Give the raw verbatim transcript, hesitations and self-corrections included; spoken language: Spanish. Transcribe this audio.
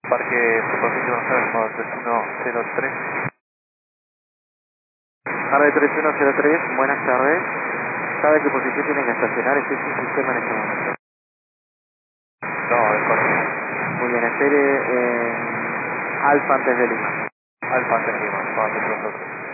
Parque Superficie Buenos Aires, modo tres uno cero tres. Tarde tres uno cero tres, buenas tardes. ¿Sabe qué posición tiene que estacionar? Estoy sin sistema en este momento. No, es correcto. Muy bien, espere en Alfa antes de Lima. Alfa antes de Lima, vamos a hacer nosotros.